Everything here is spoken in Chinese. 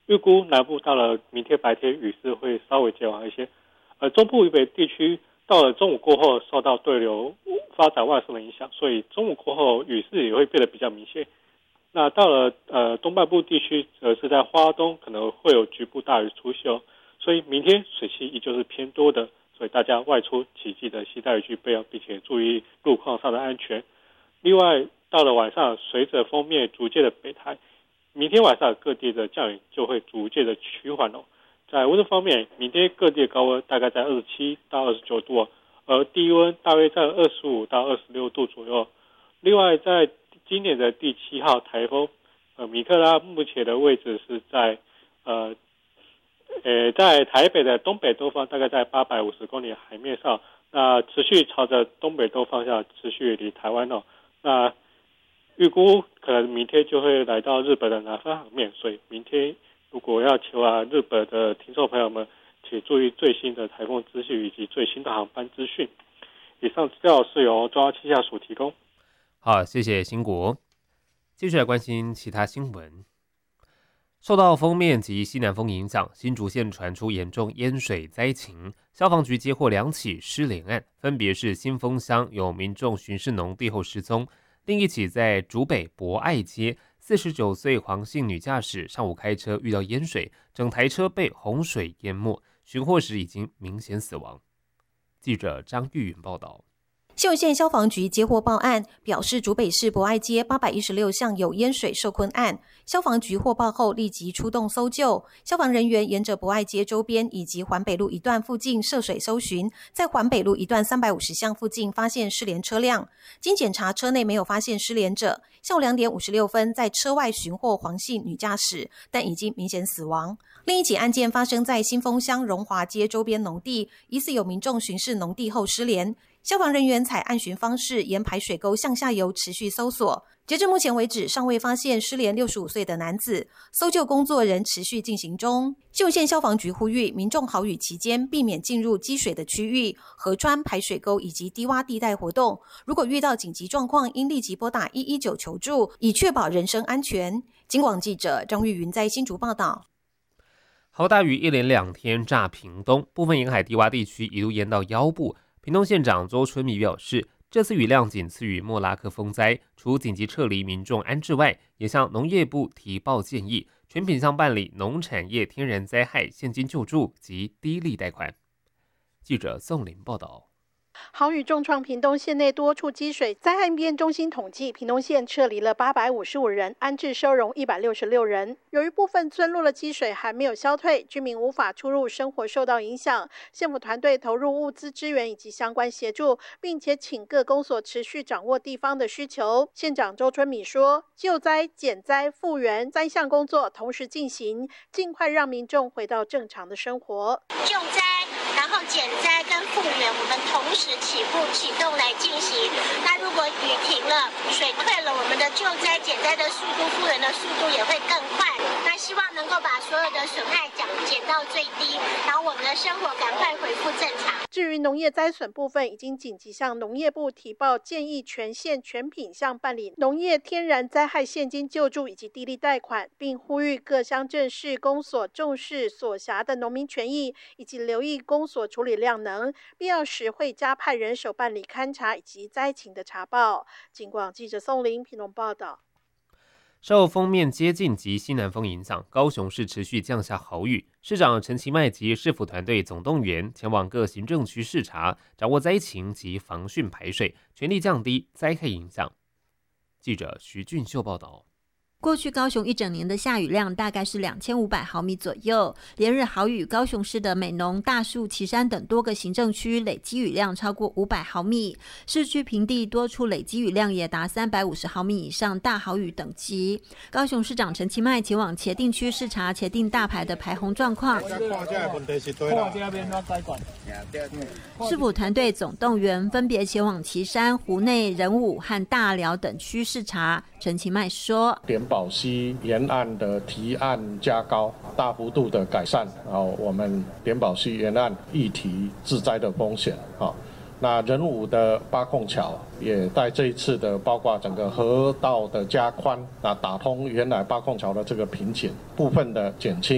预估南部到了明天白天雨势会稍微减缓一些，中部以北地区到了中午过后受到对流发展外送的影响，所以中午过后雨势也会变得比较明显。那到了东半部地区，是在花东可能会有局部大雨出现，所以明天水汽依旧是偏多的，所以大家外出请记得携带雨具备用，并且注意路况上的安全。另外，到了晚上，随着锋面逐渐的北抬，明天晚上各地的降雨就会逐渐的趋缓哦。在温度方面，明天各地的高温大概在27到29度，而低温大约在25到26度左右。另外，在今年的第7号台风米克拉目前的位置是在在台北的东北东方，大概在850公里海面上，那持续朝着东北东方向持续离台湾哦。那预估可能明天就会来到日本的南方航面，所以明天如果要前往日本的听众朋友们，请注意最新的台风资讯以及最新的航班资讯。以上资料是由中央气象署提供。 好，谢谢兴国。继续来关心其他新闻。受到锋面及西南风影响，新竹县传出严重淹水灾情，消防局接获2起失联案，分别是新丰乡有民众巡视农地后失踪，另一起在竹北博爱街49岁黄姓女驾驶上午开车遇到淹水，整台车被洪水淹没，寻获时已经明显死亡。记者张玉云报道。 新竹县消防局接获报案，表示竹北市博爱街816巷有淹水受困案。消防局获报后立即出动搜救，消防人员沿着博爱街周边以及环北路一段附近涉水搜寻，在环北路一段350巷附近发现失联车辆。经检查车内没有发现失联者，下午2点56分在车外寻获黄姓女驾驶，但已经明显死亡。另一起案件发生在新丰乡荣华街周边农地，疑似有民众巡视农地后失联。消防人员采岸巡方式沿排水沟向下游持续搜索，截至目前为止尚未发现失联65岁的男子，搜救工作仍持续进行中。新竹县消防局呼吁民众豪雨期间避免进入积水的区域、河川排水沟以及低洼地带活动，如果遇到紧急状况应立即拨打119求助，以确保人身安全。警广记者张玉云在新竹报道。 豪大雨一连2天炸屏东，部分沿海低洼地区一路淹到腰部。屏东县长周春米表示，这次雨量仅次于莫拉克风灾，除紧急撤离民众安置外，也向农业部提报建议，全品项办理农产业天然灾害现金救助及低利贷款。记者宋林报道。 豪雨重创屏东县内多处积水，灾害应变中心统计，屏东县撤离了855人，安置收容166人。由于部分村落的积水还没有消退，居民无法出入，生活受到影响。县府团队投入物资支援以及相关协助，并且请各公所持续掌握地方的需求。县长周春米说，救灾、减灾、复原3项工作同时进行，尽快让民众回到正常的生活。 救灾，然后减灾跟复原，我们同时启动来进行。那如果雨停了，水退了，我们的救灾减灾的速度、复原的速度也会更快。那希望能够把所有的损害减到最低，然后我们的生活赶快恢复正常。 至于农业灾损部分，已经紧急向农业部提报，建议全县全品项办理农业天然灾害现金救助以及低利贷款，并呼吁各乡镇市公所重视所辖的农民权益，以及留意公所处理量能，必要时会加派人手办理勘查以及灾情的查报。警广记者宋林屏东报道。 受锋面接近及西南风影响，高雄市持续降下豪雨。市长陈其迈及市府团队总动员前往各行政区视察，掌握灾情及防汛排水，全力降低灾害影响。记者徐俊秀报道。 过去高雄一整年的下雨量大概是2500毫米左右，连日豪雨，高雄市的美浓、大树、旗山等多个行政区累积雨量超过500毫米，市区平地多处累积雨量也达350毫米以上，大豪雨等级。高雄市长陈其迈前往茄萣区视察茄萣大排的排洪状况，市府团队总动员分别前往旗山、湖内、仁武和大寮等区视察。陈其迈说， 莲宝溪沿岸的堤岸加高，大幅度的改善，我们莲宝溪沿岸易堤致灾的风险。那仁武的八控桥也在这一次的包括整个河道的加宽，那打通原来八控桥的这个瓶颈，部分的减轻